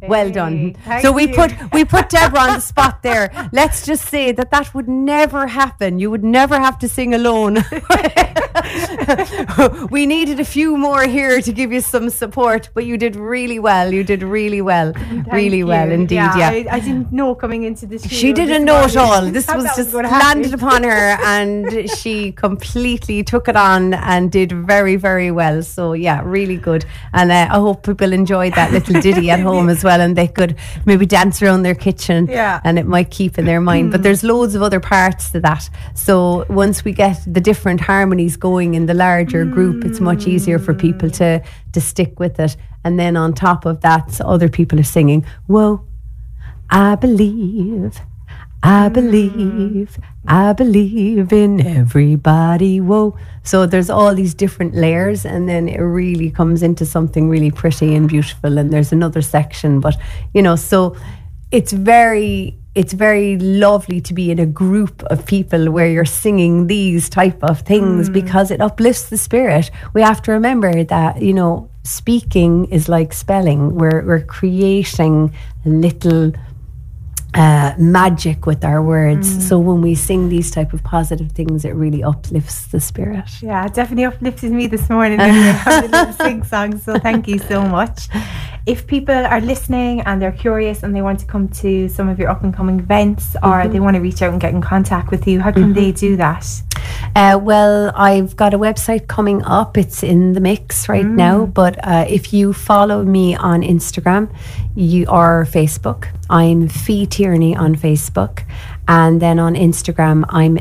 Well done. So we put Deborah on the spot there. Let's just say that would never happen. You would never have to sing alone. We needed a few more here to give you some support, but you did really well. You did really well. Well indeed. Yeah. I didn't know coming into this. She didn't know at all. This was just landed upon her, and she completely took it on and did very, very well. So yeah, really good. And I hope people enjoyed that little ditty at home as well, and they could maybe dance around their kitchen, and it might keep in their mind. But there's loads of other parts to that. So once we get the different harmonies going in the larger group, it's much easier for people to stick with it. And then on top of that, other people are singing, whoa, I believe in everybody, whoa. So there's all these different layers, and then it really comes into something really pretty and beautiful. And there's another section, but so it's very lovely to be in a group of people where you're singing these type of things, because it uplifts the spirit. We have to remember that, speaking is like spelling. We're creating a little magic with our words. So when we sing these type of positive things, it really uplifts the spirit. Yeah, it definitely uplifted me this morning having a little sing song. So thank you so much. If people are listening and they're curious and they want to come to some of your up and coming events, or they want to reach out and get in contact with you, how can they do that? Well, I've got a website coming up. It's in the mix right now. But if you follow me on Instagram or Facebook, I'm Fee Tierney on Facebook. And then on Instagram, I'm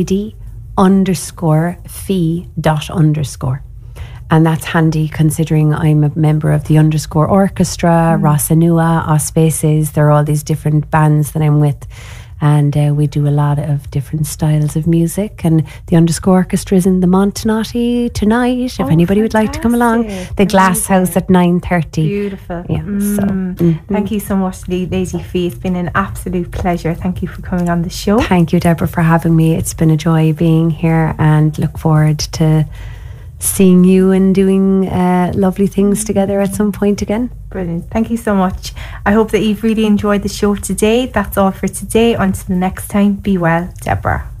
lady_fee._. And that's handy considering I'm a member of the Underscore Orchestra, Rosanua, Ospaces. There are all these different bands that I'm with. And we do a lot of different styles of music. And the Underscore Orchestra is in the Montenotte tonight, if anybody would like to come along. The Glass House at 9:30. Beautiful. Yeah. Thank you so much, Lady Fee. It's been an absolute pleasure. Thank you for coming on the show. Thank you, Deborah, for having me. It's been a joy being here, and look forward to seeing you and doing lovely things together at some point again. Brilliant. Thank you so much. I hope that you've really enjoyed the show today. That's all for today. Until the next time, be well, Deborah.